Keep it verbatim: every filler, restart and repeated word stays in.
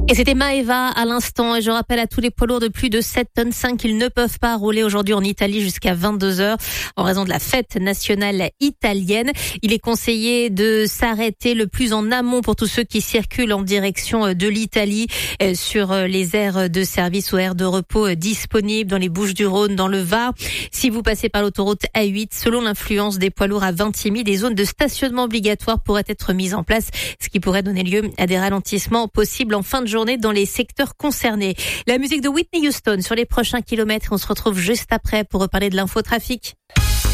Et c'était Maeva à l'instant. Et je rappelle à tous les poids lourds de plus de sept tonnes cinq qu'ils ne peuvent pas rouler aujourd'hui en Italie jusqu'à vingt-deux heures en raison de la fête nationale italienne. Il est conseillé de s'arrêter le plus en amont pour tous ceux qui circulent en direction de l'Italie sur les aires de service ou aires de repos disponibles dans les Bouches-du-Rhône, dans le Var. Si vous passez par l'autoroute A huit, selon l'influence des poids lourds à Vintimille, des zones de stationnement obligatoires pourraient être mises en place, ce qui pourrait donner lieu à des ralentissements possibles en fin de journée dans les secteurs concernés. La musique de Whitney Houston sur les prochains kilomètres. On se retrouve juste après pour reparler de l'infotrafic.